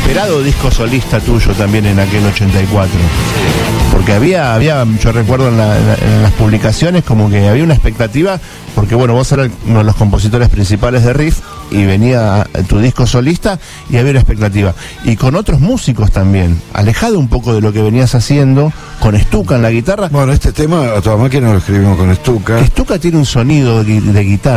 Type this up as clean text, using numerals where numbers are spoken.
esperado disco solista tuyo también en aquel 84. Porque había, yo recuerdo en las publicaciones como que había una expectativa, porque bueno, vos eras uno de los compositores principales de Riff y venía tu disco solista y había una expectativa. Y con otros músicos también, alejado un poco de lo que venías haciendo, con Stuka en la guitarra. Bueno, este tema a toda máquina lo escribimos con Stuka. Stuka tiene un sonido de guitarra